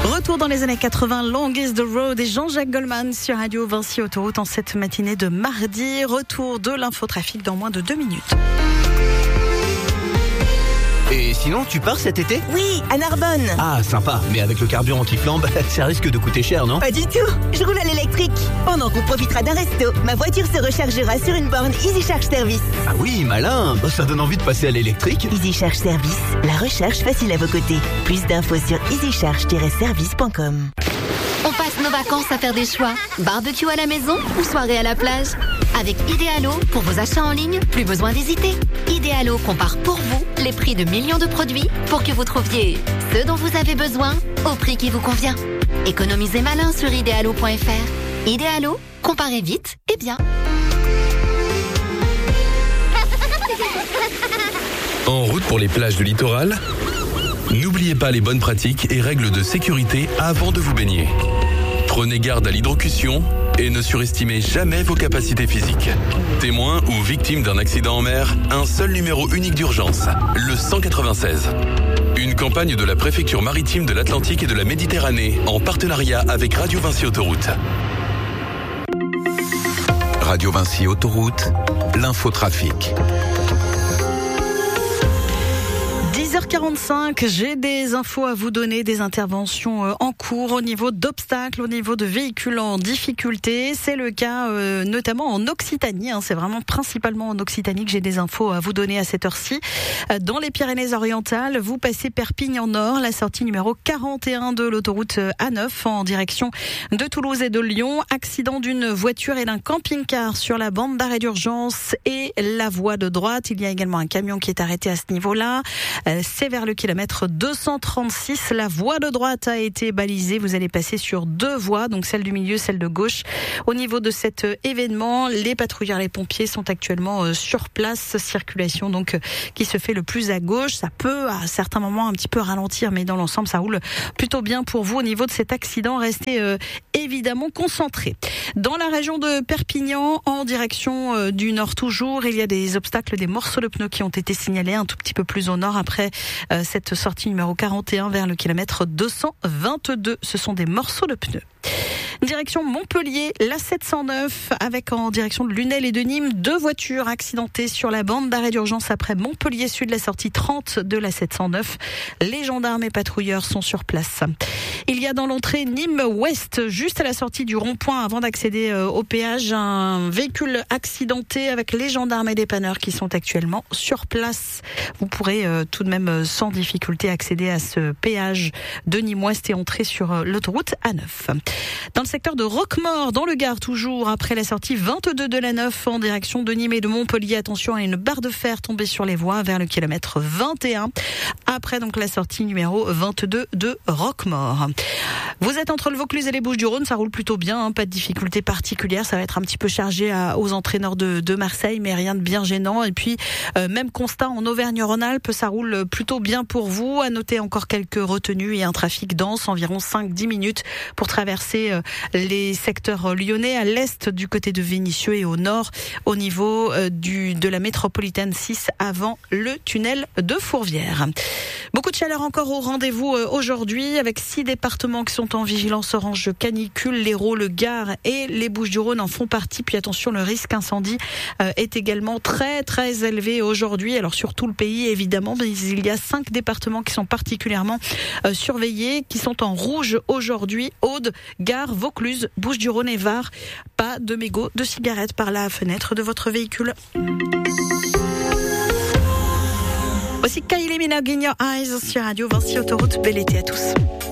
Retour dans les années 80, Long is the Road et Jean-Jacques Goldman sur Radio Vinci Autoroute en cette matinée de mardi. Retour de l'infotrafic dans moins de 2 minutes. Et sinon, tu pars cet été ? Oui, à Narbonne. Ah, sympa. Mais avec le carburant qui flambe, ça risque de coûter cher, non ? Pas du tout. Je roule à l'électrique. Pendant qu'on profitera d'un resto, ma voiture se rechargera sur une borne Easy Charge Service. Ah oui, malin. Ça donne envie de passer à l'électrique. Easy Charge Service, la recharge facile à vos côtés. Plus d'infos sur easycharge-service.com. On passe nos vacances à faire des choix. Barbecue à la maison ou soirée à la plage. Avec Idealo, pour vos achats en ligne, plus besoin d'hésiter. Idealo compare pour vous les prix de millions de produits pour que vous trouviez ce dont vous avez besoin au prix qui vous convient. Économisez malin sur idealo.fr. Idealo, comparez vite et bien. En route pour les plages du littoral ? N'oubliez pas les bonnes pratiques et règles de sécurité avant de vous baigner. Prenez garde à l'hydrocution et ne surestimez jamais vos capacités physiques. Témoin ou victime d'un accident en mer, un seul numéro unique d'urgence, le 196. Une campagne de la préfecture maritime de l'Atlantique et de la Méditerranée en partenariat avec Radio Vinci Autoroute. Radio Vinci Autoroute, l'infotrafic. 10h45, j'ai des infos à vous donner, des interventions en cours au niveau d'obstacles, au niveau de véhicules en difficulté. C'est le cas notamment en Occitanie, c'est vraiment principalement en Occitanie que j'ai des infos à vous donner à cette heure-ci. Dans les Pyrénées-Orientales, vous passez Perpignan Nord, la sortie numéro 41 de l'autoroute A9 en direction de Toulouse et de Lyon. Accident d'une voiture et d'un camping-car sur la bande d'arrêt d'urgence et la voie de droite. Il y a également un camion qui est arrêté à ce niveau-là. C'est vers le kilomètre 236. La voie de droite a été balisée. Vous allez passer sur 2 voies, donc celle du milieu, celle de gauche. Au niveau de cet événement, les patrouilleurs, les pompiers sont actuellement sur place. Circulation donc qui se fait le plus à gauche. Ça peut à certains moments un petit peu ralentir, mais dans l'ensemble, ça roule plutôt bien pour vous. Au niveau de cet accident, restez évidemment concentrés. Dans la région de Perpignan, en direction du nord toujours, il y a des obstacles, des morceaux de pneus qui ont été signalés un tout petit peu plus au nord après cette sortie numéro 41 vers le kilomètre 222. Ce sont des morceaux de pneus. Direction Montpellier, la 709 avec en direction de Lunel et de Nîmes 2 voitures accidentées sur la bande d'arrêt d'urgence après Montpellier Sud, la sortie 30 de la 709. Les gendarmes et patrouilleurs sont sur place. Il y a dans l'entrée Nîmes Ouest, juste à la sortie du rond-point avant d'accéder au péage, un véhicule accidenté avec les gendarmes et dépanneurs qui sont actuellement sur place. Vous pourrez tout de même sans difficulté accéder à ce péage de Nîmes Ouest et entrer sur l'autoroute A9. Dans le secteur de Roquemaure, dans le Gard toujours, après la sortie 22 de la 9 en direction de Nîmes et de Montpellier, attention à une barre de fer tombée sur les voies vers le kilomètre 21. Après donc la sortie numéro 22 de Roquemaure. Vous êtes entre le Vaucluse et les Bouches-du-Rhône, ça roule plutôt bien, pas de difficulté particulière. Ça va être un petit peu chargé aux entrées nord de Marseille, mais rien de bien gênant. Et puis, même constat en Auvergne-Rhône-Alpes, ça roule plutôt bien pour vous. À noter encore quelques retenues et un trafic dense, environ 5-10 minutes pour traverser les secteurs lyonnais, à l'est du côté de Vénissieux et au nord au niveau de la métropolitaine 6 avant le tunnel de Fourvière. Beaucoup de chaleur encore au rendez-vous aujourd'hui avec 6 départements qui sont en vigilance orange canicule. L'Hérault, le Gard et les Bouches-du-Rhône en font partie. Puis attention, le risque incendie est également très très élevé aujourd'hui. Alors sur tout le pays évidemment, mais il y a 5 départements qui sont particulièrement surveillés, qui sont en rouge aujourd'hui. Aude, Gard, Vaucluse, Bouches-du-Rhône et Var. Pas de mégots de cigarettes par la fenêtre de votre véhicule. Voici Kylie Minogue in Your Eyes sur Radio Vinci Autoroute. Bel été à tous.